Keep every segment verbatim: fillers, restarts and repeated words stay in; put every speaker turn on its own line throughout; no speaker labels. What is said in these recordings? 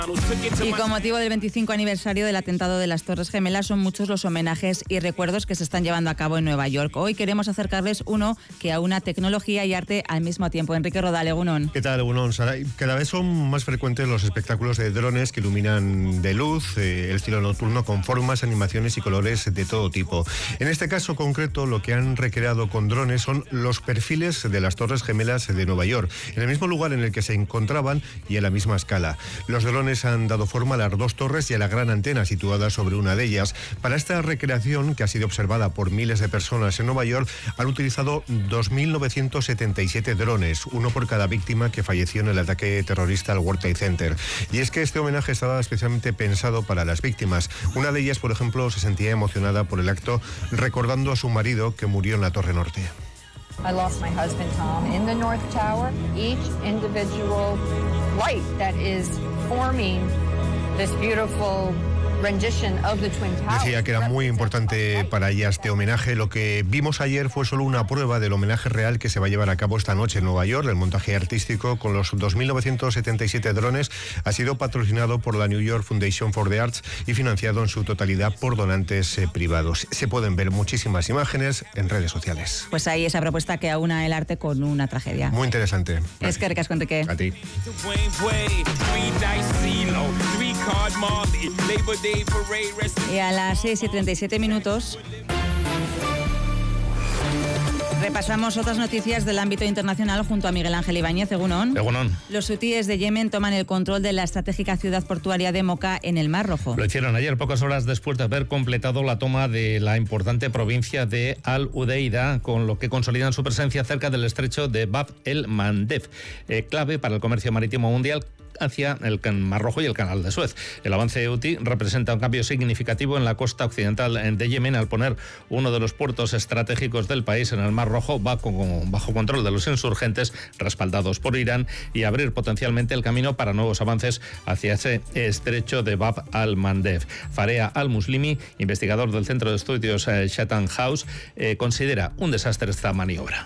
Y con motivo del veinticinco aniversario del atentado de las Torres Gemelas, son muchos los homenajes y recuerdos que se están llevando a cabo en Nueva York. Hoy queremos acercarles uno que aúna tecnología y arte al mismo tiempo. Enrique Rodal, Egunon.
¿Qué tal, Egunon? Sara, cada vez son más frecuentes los espectáculos de drones que iluminan de luz eh, el cielo nocturno con formas, animaciones y colores de todo tipo. En este caso concreto, lo que han recreado con drones son los perfiles de las Torres Gemelas de Nueva York, en el mismo lugar en el que se encontraban y a la misma escala. Los drones han dado forma a las dos torres y a la gran antena situada sobre una de ellas. Para esta recreación, que ha sido observada por miles de personas en Nueva York, han utilizado dos mil novecientos setenta y siete drones, uno por cada víctima que falleció en el ataque terrorista al World Trade Center. Y es que este homenaje estaba especialmente pensado para las víctimas. Una de ellas, por ejemplo, se sentía emocionada por el acto, recordando a su marido que murió en la Torre Norte.
I lost my husband Tom in the North Tower. Each individual light that is forming this beautiful rendition of the Twin Towers.
Decía que era muy importante para ella este homenaje. Lo que vimos ayer fue solo una prueba del homenaje real que se va a llevar a cabo esta noche en Nueva York. El montaje artístico con los dos mil novecientos setenta y siete drones ha sido patrocinado por la New York Foundation for the Arts y financiado en su totalidad por donantes eh, privados. Se pueden ver muchísimas imágenes en redes sociales.
Pues ahí esa propuesta que aúna el arte con una tragedia.
Muy interesante.
Es que recasco, Enrique.
A ti.
Y a las seis y treinta y siete minutos repasamos otras noticias del ámbito internacional junto a Miguel Ángel Ibáñez. Egunon.
Egunon.
Los hutíes de Yemen toman el control de la estratégica ciudad portuaria de Moca en el Mar Rojo.
Lo hicieron ayer, pocas horas después de haber completado la toma de la importante provincia de Al-Udeida, con lo que consolidan su presencia cerca del estrecho de Bab el-Mandeb, eh, clave para el comercio marítimo mundial hacia el Mar Rojo y el Canal de Suez. El avance hutí representa un cambio significativo en la costa occidental de Yemen al poner uno de los puertos estratégicos del país en el Mar Rojo bajo, bajo control de los insurgentes respaldados por Irán y abrir potencialmente el camino para nuevos avances hacia ese estrecho de Bab al-Mandeb. Farea al-Muslimi, investigador del Centro de Estudios eh, Chatham House, eh, considera un desastre esta maniobra.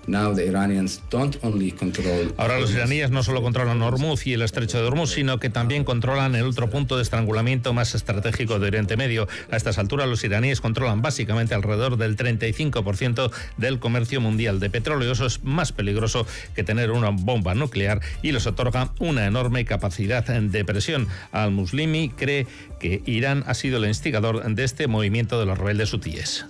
Ahora los iraníes no solo controlan Hormuz y el estrecho de Hormuz, sino que también controlan el otro punto de estrangulamiento más estratégico de Oriente Medio. A estas alturas los iraníes controlan básicamente alrededor del treinta y cinco por ciento del comercio mundial de petróleo. Eso es más peligroso que tener una bomba nuclear y les otorga una enorme capacidad de presión. Al-Muslimi cree que Irán ha sido el instigador de este movimiento de los rebeldes hutíes.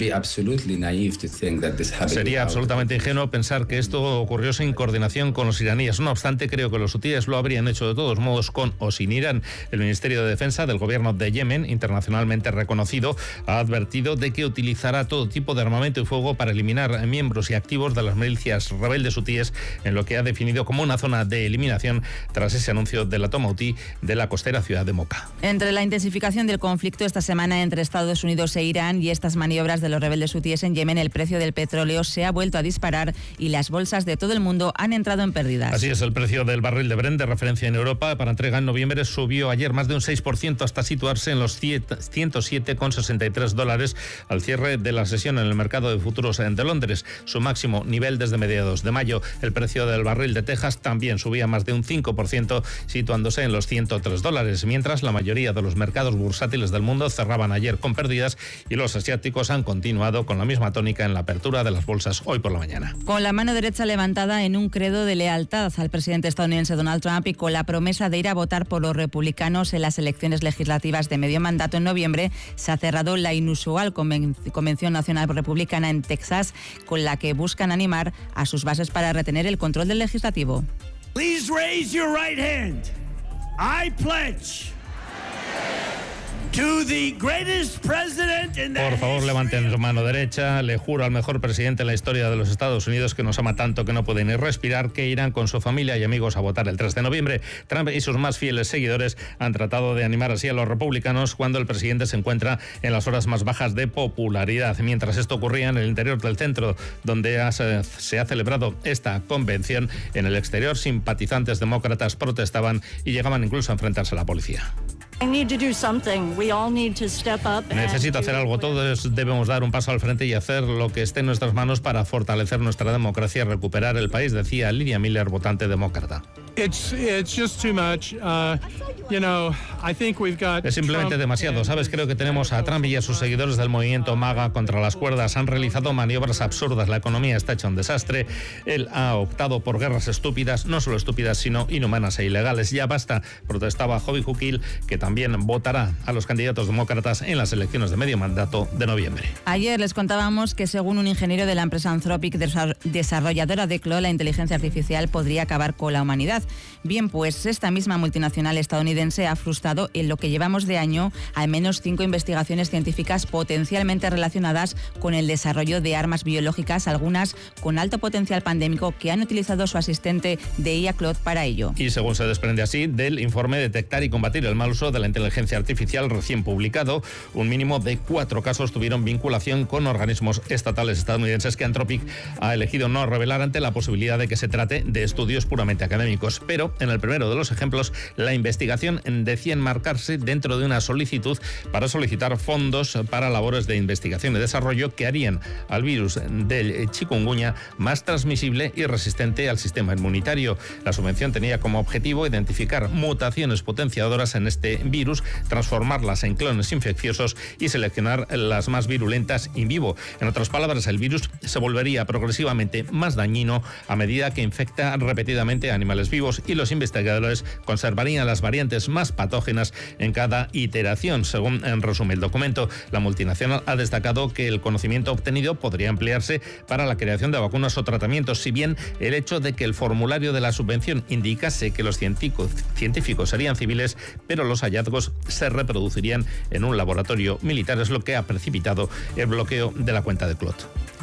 Sería absolutamente ingenuo pensar que esto ocurrió sin coordinación con los iraníes. No obstante, creo que los hutíes lo habrían hecho de todos modos con o sin Irán. El Ministerio de Defensa del gobierno de Yemen, internacionalmente reconocido, ha advertido de que utilizará todo tipo de armamento y fuego para eliminar miembros y activos de las milicias rebeldes hutíes en lo que ha definido como una zona de eliminación tras ese anuncio de la toma hutí de la costera ciudad de Moca.
Entre la intensificación del conflicto esta semana entre Estados Unidos e Irán y estas maniobras de los rebeldes hutíes en Yemen, el precio del petróleo se ha vuelto a disparar y las bolsas de todo el mundo han entrado en pérdidas.
Así es, el precio del barril de Brent de referencia en Europa para entrega en noviembre subió ayer más de un seis por ciento hasta situarse en los ciento siete coma sesenta y tres dólares al cierre de la sesión en el mercado de futuros de Londres, su máximo nivel desde mediados de mayo. El precio del barril de Texas también subía más de un cinco por ciento, situándose en los ciento tres dólares, mientras la mayoría de los mercados bursátiles del mundo cerraban ayer con pérdidas y los asiáticos han continuado con la misma tónica en la apertura de las bolsas hoy por la mañana.
Con la mano derecha levantada en un credo de lealtad al presidente estadounidense Donald Trump y con la promesa de ir a votar por los republicanos en las elecciones legislativas de medio mandato en noviembre, se ha cerrado la inusual Convención Nacional Republicana en Texas, con la que buscan animar a sus bases para retener el control del legislativo.
Please raise your right hand. I pledge to the greatest president in the
Por favor, levanten su mano derecha. Le juro al mejor presidente en la historia de los Estados Unidos, que nos ama tanto que no puede ni respirar, que irán con su familia y amigos a votar el tres de noviembre. Trump y sus más fieles seguidores han tratado de animar así a los republicanos cuando el presidente se encuentra en las horas más bajas de popularidad. Mientras esto ocurría en el interior del centro, donde se ha celebrado esta convención, en el exterior simpatizantes demócratas protestaban y llegaban incluso a enfrentarse a la policía. Necesito hacer algo, todos debemos dar un paso al frente y hacer lo que esté en nuestras manos para fortalecer nuestra democracia y recuperar el país, decía Lydia Miller, votante demócrata.
It's it's just too much. Uh, you know, I think we've got
Es simplemente
Trump
demasiado,
and-
¿sabes? Creo que tenemos a Trump y a sus seguidores del movimiento MAGA contra las cuerdas. Han realizado maniobras absurdas. La economía está hecha un desastre. Él ha optado por guerras estúpidas, no solo estúpidas, sino inhumanas e ilegales. Ya basta, protestaba Hobby Huckil, que también votará a los candidatos demócratas en las elecciones de medio mandato de noviembre.
Ayer les contábamos que según un ingeniero de la empresa Anthropic, desa- desarrolladora de Claude, la inteligencia artificial podría acabar con la humanidad. Bien, pues esta misma multinacional estadounidense ha frustrado en lo que llevamos de año al menos cinco investigaciones científicas potencialmente relacionadas con el desarrollo de armas biológicas, algunas con alto potencial pandémico, que han utilizado su asistente de I A Claude para ello.
Y según se desprende así del informe Detectar y combatir el mal uso de la inteligencia artificial recién publicado, un mínimo de cuatro casos tuvieron vinculación con organismos estatales estadounidenses que Anthropic ha elegido no revelar ante la posibilidad de que se trate de estudios puramente académicos. Pero en el primero de los ejemplos, la investigación decía enmarcarse dentro de una solicitud para solicitar fondos para labores de investigación y desarrollo que harían al virus del chikungunya más transmisible y resistente al sistema inmunitario. La subvención tenía como objetivo identificar mutaciones potenciadoras en este virus, transformarlas en clones infecciosos y seleccionar las más virulentas in vivo. En otras palabras, el virus se volvería progresivamente más dañino a medida que infecta repetidamente a animales vivos, y los investigadores conservarían las variantes más patógenas en cada iteración. Según en resumen el documento, la multinacional ha destacado que el conocimiento obtenido podría emplearse para la creación de vacunas o tratamientos, si bien el hecho de que el formulario de la subvención indicase que los científicos, científicos serían civiles, pero los hallazgos se reproducirían en un laboratorio militar, es lo que ha precipitado el bloqueo de la cuenta de Claude.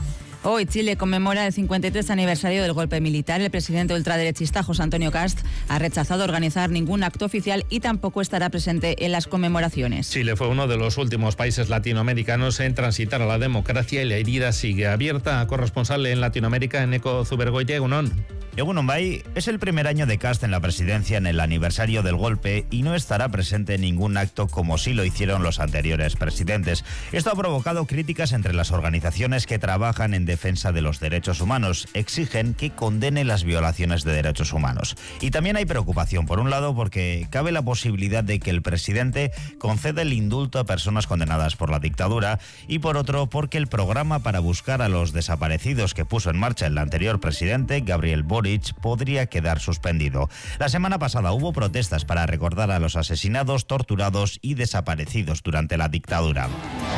Hoy Chile conmemora el cincuenta y tres aniversario del golpe militar. El presidente ultraderechista José Antonio Kast ha rechazado organizar ningún acto oficial y tampoco estará presente en las conmemoraciones.
Chile fue uno de los últimos países latinoamericanos en transitar a la democracia y la herida sigue abierta. Corresponsal en Latinoamérica, Eneko Zubergoite, Egunon.
Egunon Bay, es el primer año de Kast en la presidencia en el aniversario del golpe y no estará presente en ningún acto como sí lo hicieron los anteriores presidentes. Esto ha provocado críticas entre las organizaciones que trabajan en defensa de los derechos humanos. Exigen que condene las violaciones de derechos humanos. Y también hay preocupación, por un lado, porque cabe la posibilidad de que el presidente conceda el indulto a personas condenadas por la dictadura, y por otro, porque el programa para buscar a los desaparecidos que puso en marcha el anterior presidente, Gabriel Boric, podría quedar suspendido. La semana pasada hubo protestas para recordar a los asesinados, torturados y desaparecidos durante la dictadura.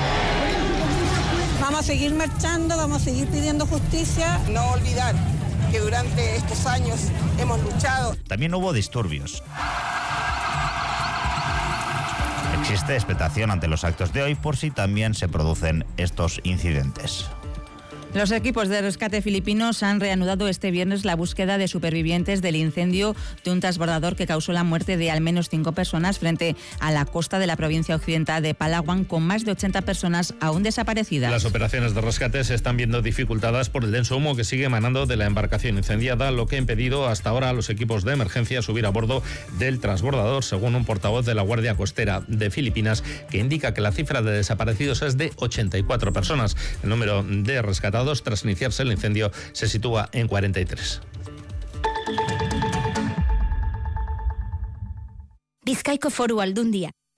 Vamos a seguir marchando, vamos a seguir pidiendo justicia.
No olvidar que durante estos años hemos luchado.
También hubo disturbios. Existe expectación ante los actos de hoy por si también se producen estos incidentes.
Los equipos de rescate filipinos han reanudado este viernes la búsqueda de supervivientes del incendio de un transbordador que causó la muerte de al menos cinco personas frente a la costa de la provincia occidental de Palawan, con más de ochenta personas aún desaparecidas.
Las operaciones de rescate se están viendo dificultadas por el denso humo que sigue emanando de la embarcación incendiada, lo que ha impedido hasta ahora a los equipos de emergencia subir a bordo del transbordador, según un portavoz de la Guardia Costera de Filipinas, que indica que la cifra de desaparecidos es de ochenta y cuatro personas. El número de rescatados tras iniciarse el incendio se sitúa en cuarenta y tres.
Bizkaiko Foru Aldundia